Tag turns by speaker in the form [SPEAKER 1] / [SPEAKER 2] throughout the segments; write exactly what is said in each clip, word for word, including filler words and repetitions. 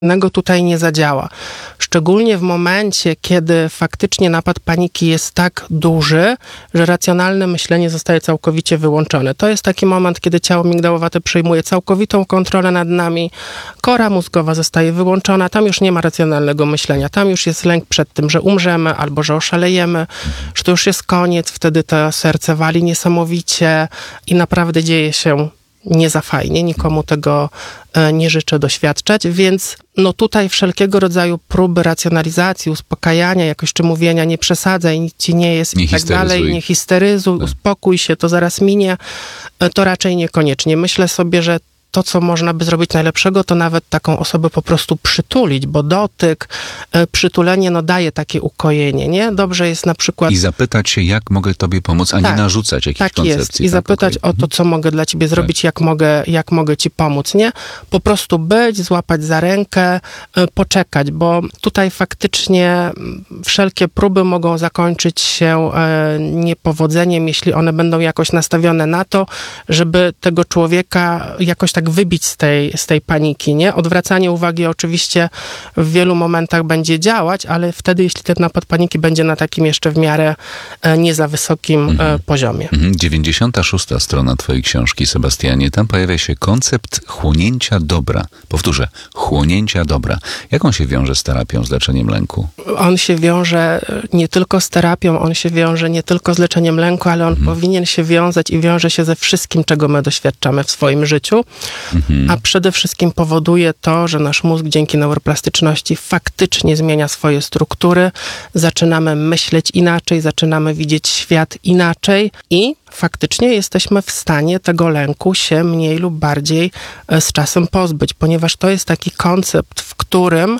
[SPEAKER 1] innego tutaj nie zadziała. Szczególnie w momencie, kiedy faktycznie napad paniki jest tak duży, że racjonalne myślenie zostaje całkowicie wyłączone. To jest taki moment, kiedy ciało migdałowate przejmuje całkowitą kontrolę nad nami, kora mózgowa zostaje wyłączona, tam już nie ma racjonalnego myślenia, tam już jest lęk przed tym, że umrzemy albo że oszalejemy, że to już jest koniec, wtedy to serce wali niesamowicie i naprawdę dzieje się nie za fajnie, nikomu tego nie życzę doświadczać, więc no tutaj wszelkiego rodzaju próby racjonalizacji, uspokajania, jakoś czy mówienia nie przesadzaj, nic ci nie jest
[SPEAKER 2] nie
[SPEAKER 1] i tak dalej, nie histeryzuj, tak. Uspokój się, to zaraz minie, to raczej niekoniecznie. Myślę sobie, że to, co można by zrobić najlepszego, to nawet taką osobę po prostu przytulić, bo dotyk, przytulenie, no daje takie ukojenie, nie? Dobrze jest na przykład...
[SPEAKER 2] I zapytać się, jak mogę tobie pomóc, a tak, nie narzucać jakichś
[SPEAKER 1] tak
[SPEAKER 2] koncepcji.
[SPEAKER 1] Jest. I tak, zapytać okay. o to, co mogę dla ciebie zrobić, tak. jak, mogę, jak mogę ci pomóc, nie? Po prostu być, złapać za rękę, poczekać, bo tutaj faktycznie wszelkie próby mogą zakończyć się niepowodzeniem, jeśli one będą jakoś nastawione na to, żeby tego człowieka jakoś tak wybić z tej, z tej paniki, nie? Odwracanie uwagi oczywiście w wielu momentach będzie działać, ale wtedy, jeśli ten napad paniki będzie na takim jeszcze w miarę nie za wysokim mhm. poziomie.
[SPEAKER 2] dziewięćdziesiąta szósta strona twojej książki, Sebastianie, tam pojawia się koncept chłonięcia dobra. Powtórzę, chłonięcia dobra. Jak on się wiąże z terapią, z leczeniem lęku?
[SPEAKER 1] On się wiąże nie tylko z terapią, on się wiąże nie tylko z leczeniem lęku, ale on mhm. powinien się wiązać i wiąże się ze wszystkim, czego my doświadczamy w swoim życiu. Mhm. A przede wszystkim powoduje to, że nasz mózg dzięki neuroplastyczności faktycznie zmienia swoje struktury, zaczynamy myśleć inaczej, zaczynamy widzieć świat inaczej i faktycznie jesteśmy w stanie tego lęku się mniej lub bardziej z czasem pozbyć, ponieważ to jest taki koncept, w którym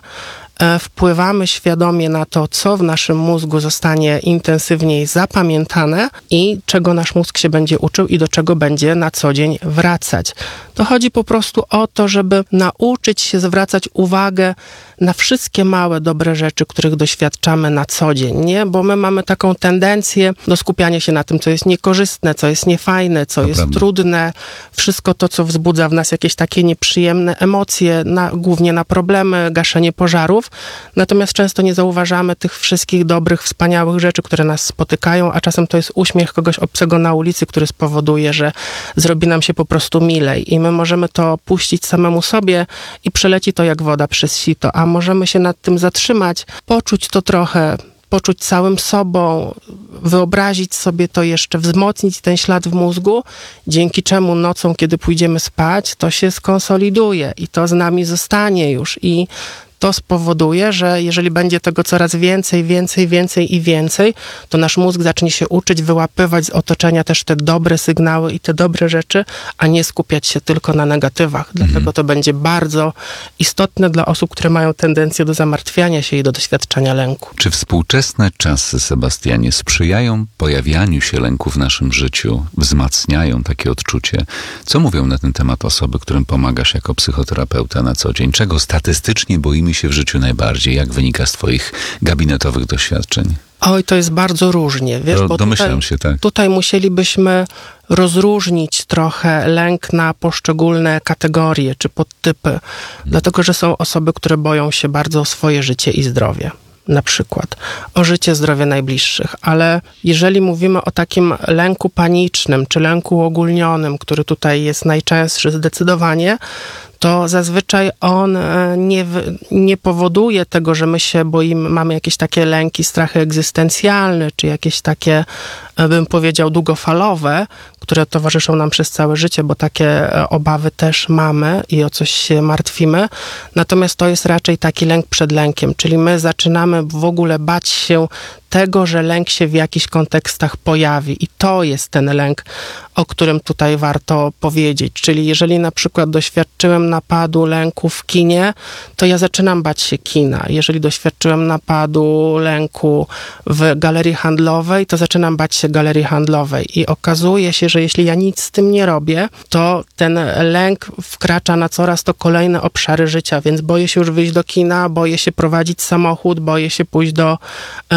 [SPEAKER 1] wpływamy świadomie na to, co w naszym mózgu zostanie intensywniej zapamiętane i czego nasz mózg się będzie uczył i do czego będzie na co dzień wracać. To chodzi po prostu o to, żeby nauczyć się zwracać uwagę na wszystkie małe, dobre rzeczy, których doświadczamy na co dzień, nie? Bo my mamy taką tendencję do skupiania się na tym, co jest niekorzystne, co jest niefajne, co
[SPEAKER 2] to
[SPEAKER 1] jest
[SPEAKER 2] prawda.
[SPEAKER 1] trudne. Wszystko to, co wzbudza w nas jakieś takie nieprzyjemne emocje, na, głównie na problemy, gaszenie pożarów. Natomiast często nie zauważamy tych wszystkich dobrych, wspaniałych rzeczy, które nas spotykają, a czasem to jest uśmiech kogoś obcego na ulicy, który spowoduje, że zrobi nam się po prostu milej i my możemy to puścić samemu sobie i przeleci to jak woda przez sito, a możemy się nad tym zatrzymać, poczuć to trochę, poczuć całym sobą, wyobrazić sobie to jeszcze, wzmocnić ten ślad w mózgu, dzięki czemu nocą, kiedy pójdziemy spać, to się skonsoliduje i to z nami zostanie już i to spowoduje, że jeżeli będzie tego coraz więcej, więcej, więcej i więcej, to nasz mózg zacznie się uczyć, wyłapywać z otoczenia też te dobre sygnały i te dobre rzeczy, a nie skupiać się tylko na negatywach. Dlatego mhm. to będzie bardzo istotne dla osób, które mają tendencję do zamartwiania się i do doświadczenia lęku.
[SPEAKER 2] Czy współczesne czasy, Sebastianie, sprzyjają pojawianiu się lęku w naszym życiu, wzmacniają takie odczucie? Co mówią na ten temat osoby, którym pomagasz jako psychoterapeuta na co dzień? Czego statystycznie boimy się w życiu najbardziej? Jak wynika z twoich gabinetowych doświadczeń?
[SPEAKER 1] Oj, to jest bardzo różnie, wiesz,
[SPEAKER 2] Do,
[SPEAKER 1] bo
[SPEAKER 2] domyślam
[SPEAKER 1] tutaj,
[SPEAKER 2] się, tak.
[SPEAKER 1] tutaj musielibyśmy rozróżnić trochę lęk na poszczególne kategorie czy podtypy, hmm. dlatego, że są osoby, które boją się bardzo o swoje życie i zdrowie. Na przykład o życie, zdrowie najbliższych, ale jeżeli mówimy o takim lęku panicznym, czy lęku uogólnionym, który tutaj jest najczęstszy zdecydowanie, to zazwyczaj on nie, nie powoduje tego, że my się boimy, mamy jakieś takie lęki, strachy egzystencjalne, czy jakieś takie, bym powiedział, długofalowe, które towarzyszą nam przez całe życie, bo takie obawy też mamy i o coś się martwimy. Natomiast to jest raczej taki lęk przed lękiem, czyli my zaczynamy w ogóle bać się tego, że lęk się w jakichś kontekstach pojawi i to jest ten lęk, o którym tutaj warto powiedzieć. Czyli jeżeli na przykład doświadczyłem napadu lęku w kinie, to ja zaczynam bać się kina. Jeżeli doświadczyłem napadu lęku w galerii handlowej, to zaczynam bać się galerii handlowej i okazuje się, że jeśli ja nic z tym nie robię, to ten lęk wkracza na coraz to kolejne obszary życia, więc boję się już wyjść do kina, boję się prowadzić samochód, boję się pójść do e, galerii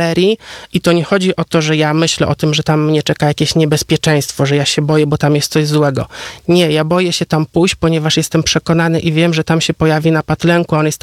[SPEAKER 1] galerii i to nie chodzi o to, że ja myślę o tym, że tam mnie czeka jakieś niebezpieczeństwo, że ja się boję, bo tam jest coś złego. Nie, ja boję się tam pójść, ponieważ jestem przekonany i wiem, że tam się pojawi napad lęku, on jest